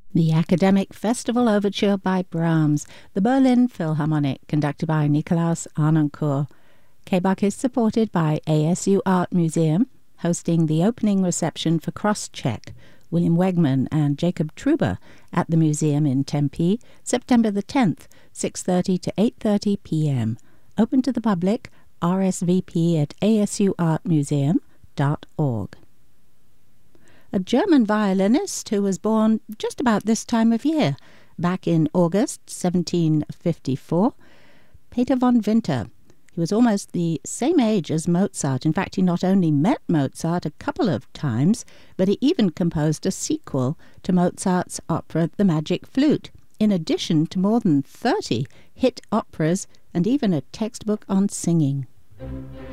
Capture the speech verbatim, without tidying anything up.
The Academic Festival Overture by Brahms, the Berlin Philharmonic, conducted by Nikolaus Harnoncourt. K B U C is supported by A S U Art Museum, hosting the opening reception for Crosscheck, William Wegman and Jacob Truber at the museum in Tempe, September the tenth, six thirty to eight thirty p m Open to the public, R S V P at a s u art museum dot org. A German violinist who was born just about this time of year, back in August seventeen fifty-four, Peter von Winter. He was almost the same age as Mozart. In fact, he not only met Mozart a couple of times, but he even composed a sequel to Mozart's opera The Magic Flute, in addition to more than thirty hit operas and even a textbook on singing.